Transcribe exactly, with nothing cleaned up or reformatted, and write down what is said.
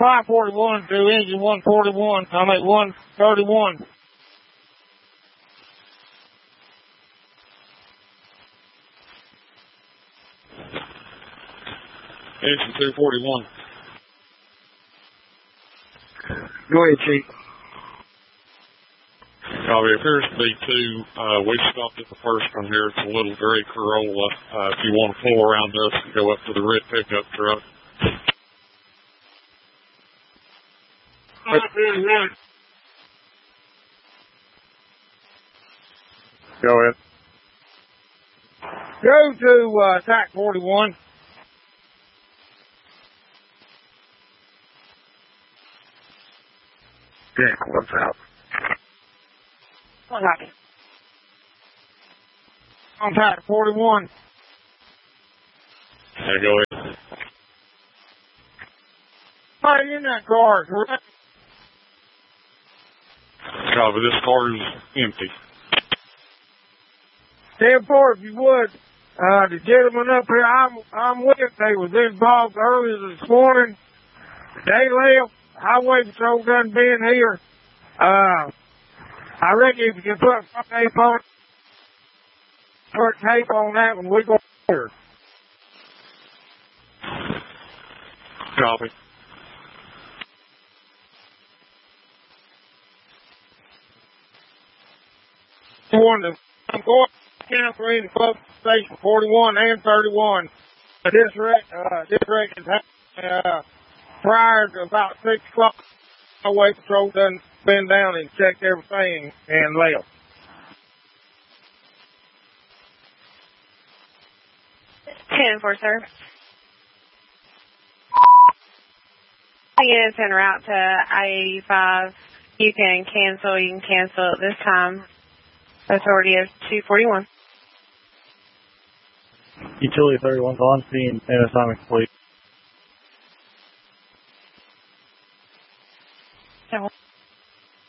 five forty-one to engine one forty-one. I mean one thirty-one. Engine two forty-one. Go ahead, Chief. Copy. It appears to be two. Uh, we stopped at the first one here. It's a little gray Corolla. Uh, if you want to pull around us and go up to the red pickup truck. Go ahead. Go to uh, T A C forty-one. Yeah, what's out? What happened? On T A C forty-one. Yeah, go ahead. Hey, in that car, correct? Copy. This car is empty. ten four, if you would. Uh, the gentleman up here I'm, I'm with, they was involved earlier this morning. They left. Highway Patrol done been here. Uh, I reckon if you can put tape on, put tape on that when we go here. Copy. One to, I'm going to cancel in Club Station forty-one and thirty-one. This wreck, uh, this wreck is happening, uh, prior to about six o'clock. Highway Patrol done been down and checked everything and left. ten four, sir. I guess en route to I eighty-five. You can cancel. You can cancel at this time. Authority of two forty-one. Utility thirty-one's on scene and assignment complete.